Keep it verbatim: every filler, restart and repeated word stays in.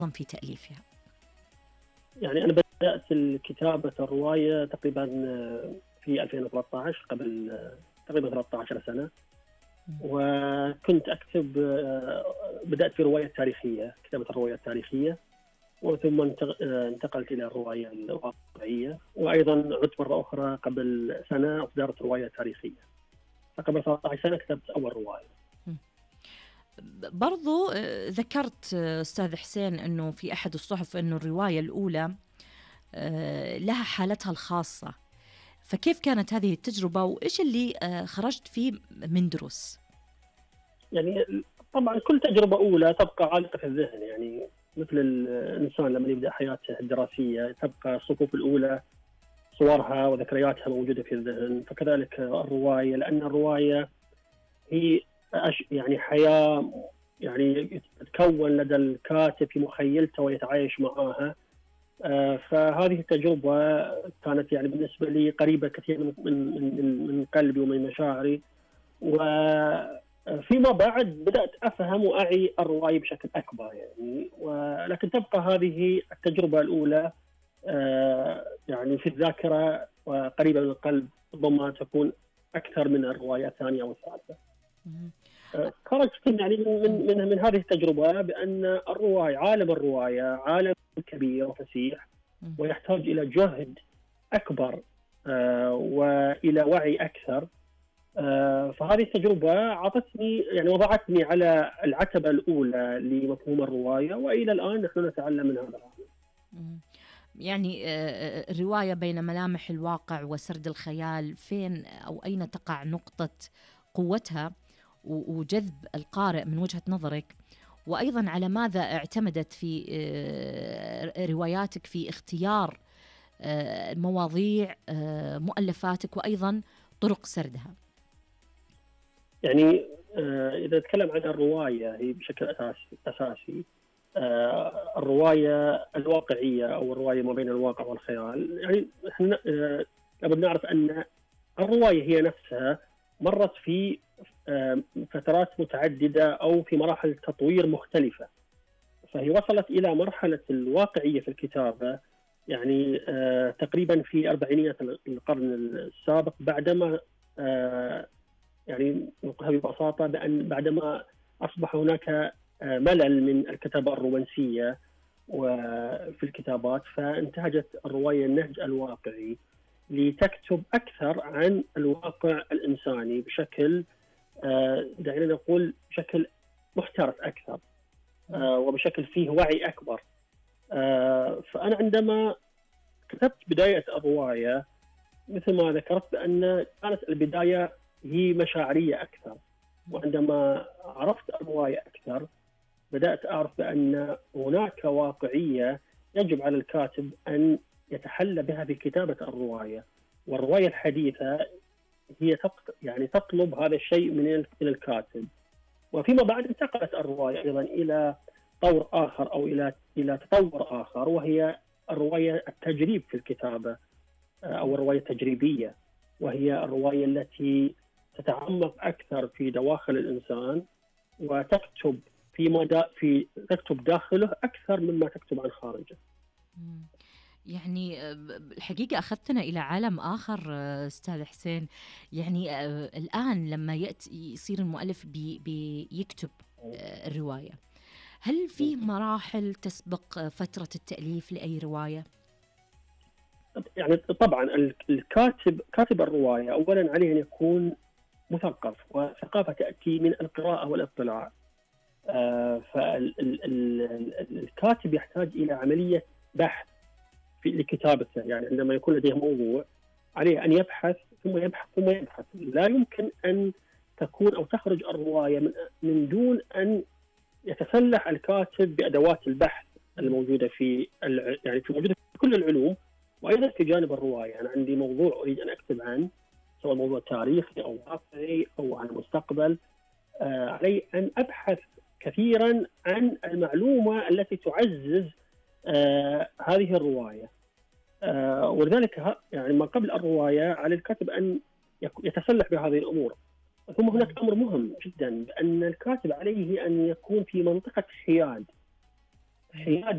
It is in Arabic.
في تأليفها؟ يعني أنا بدأت كتابة الرواية تقريبا في ألفين وثلاثة عشر، قبل تقريبا ثلاثة عشر سنة. وكنت أكتب، بدأت في رواية تاريخية، كتابة الرواية التاريخية، وثم انتقلت إلى الرواية الواقعية، وأيضا عدت مرة أخرى قبل سنة أصدرت رواية تاريخية. فقبل ثلاثة عشر سنة كتبت أول رواية. برضو ذكرت أستاذ حسين أنه في أحد الصحف أنه الرواية الأولى لها حالتها الخاصة، فكيف كانت هذه التجربة وإيش اللي خرجت فيه من دروس؟ يعني طبعا كل تجربة أولى تبقى عالقة في الذهن، يعني مثل الإنسان لما يبدأ حياته الدراسية تبقى الصفوف الأولى صورها وذكرياتها موجودة في الذهن، فكذلك الرواية، لأن الرواية هي يعني حياة يعني تتكون لدى الكاتب في مخيلته ويتعايش معها. فهذه التجربة كانت يعني بالنسبة لي قريبة كثير من من من قلبي ومن مشاعري، وفيما بعد بدأت أفهم وأعي الرواية بشكل أكبر يعني. ولكن تبقى هذه التجربة الأولى يعني في الذاكرة وقريبة من القلب، ربما تكون أكثر من الرواية الثانية أو الثالثة. خرجت يعني من من من هذه التجربة بأن الرواية، عالم الرواية عالم كبير وفسيح، ويحتاج إلى جهد أكبر وإلى وعي أكثر. فهذه التجربة عطتني يعني وضعتني على العتبة الأولى لمفهوم الرواية، وإلى الآن نحن نتعلم من هذا العالم. يعني الرواية بين ملامح الواقع وسرد الخيال، فين أو أين تقع نقطة قوتها وجذب القارئ من وجهة نظرك؟ وأيضا على ماذا اعتمدت في رواياتك في اختيار مواضيع مؤلفاتك وأيضا طرق سردها؟ يعني إذا نتكلم عن الرواية هي بشكل أساسي أساسي الرواية الواقعية أو الرواية ما بين الواقع والخيال. يعني إحنا قبل نعرف أن الرواية هي نفسها مرت في فترات متعددة أو في مراحل تطوير مختلفة، فهي وصلت إلى مرحلة الواقعية في الكتابة يعني تقريبا في أربعينيات القرن السابق، بعدما يعني نقولها ببساطة بأن بعدما أصبح هناك ملل من الكتابة الرومانسية وفي الكتابات، فانتهجت الرواية النهج الواقعي لتكتب أكثر عن الواقع الإنساني بشكل دعينا نقول بشكل محترف أكثر وبشكل فيه وعي أكبر. فأنا عندما كتبت بداية الرواية مثل ما ذكرت بأن كانت البداية هي مشاعرية أكثر، وعندما عرفت الرواية أكثر بدأت أعرف بأن هناك واقعية يجب على الكاتب أن يتحلى بها في كتابة الرواية. والرواية الحديثة هي يعني تطلب هذا الشيء من الكاتب. وفيما بعد انتقلت الرواية أيضا إلى طور آخر أو إلى إلى تطور آخر، وهي الرواية التجريب في الكتابة أو الرواية التجريبية، وهي الرواية التي تتعمق أكثر في دواخل الإنسان وتكتب في مدى في تكتب داخله أكثر مما تكتب عن خارجه. يعني الحقيقة أخذتنا إلى عالم آخر أستاذ حسين. يعني الآن لما يأتي يصير المؤلف بي بيكتب الرواية، هل في مراحل تسبق فترة التأليف لأي رواية؟ يعني طبعا الكاتب كاتب الرواية أولا عليه أن يكون مثقف، وثقافة تأتي من القراءة والاطلاع. فالكاتب يحتاج إلى عملية بحث في لكتابته. يعني عندما يكون لديه موضوع عليه أن يبحث ثم يبحث ثم يبحث. لا يمكن أن تكون أو تخرج الرواية من من دون أن يتسلح الكاتب بأدوات البحث الموجودة في يعني في موجودة في كل العلوم، وأيضا في جانب الرواية. أنا عندي موضوع أريد أن أكتب عنه، سواء موضوع تاريخي أو واقعي أو عن المستقبل، آه علي أن أبحث كثيرا عن المعلومة التي تعزز آه هذه الرواية. آه ولذلك يعني ما قبل الرواية على الكاتب أن يتسلح بهذه الأمور. ثم هناك أمر مهم جدا، بأن الكاتب عليه أن يكون في منطقة حياد حياد